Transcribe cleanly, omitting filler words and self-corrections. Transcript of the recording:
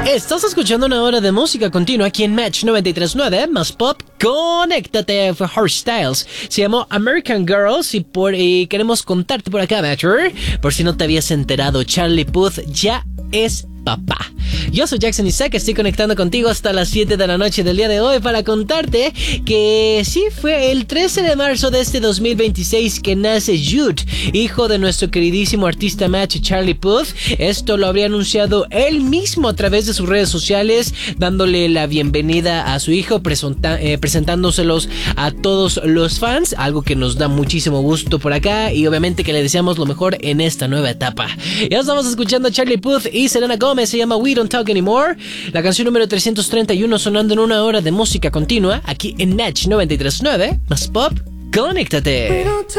Estás escuchando una hora de música continua aquí en Match 93.9 más pop. Conéctate, fue Harry Styles. Se llamó American Girls y queremos contarte por acá, Matcher, por si no te habías enterado, Charlie Puth ya es papá. Yo soy Jackson Isaac, estoy conectando contigo hasta las 7 de la noche del día de hoy para contarte que sí, fue el 13 de marzo de este 2026 que nace Jude, hijo de nuestro queridísimo artista Match Charlie Puth. Esto lo habría anunciado él mismo a través de sus redes sociales, dándole la bienvenida a su hijo, presentándoselos a todos los fans, algo que nos da muchísimo gusto por acá y obviamente que le deseamos lo mejor en esta nueva etapa. Ya estamos escuchando a Charlie Puth y Selena Gomez, se llama We Don't Talk Anymore, la canción número 331 sonando en una hora de música continua aquí en Match 93.9 más pop. Conéctate.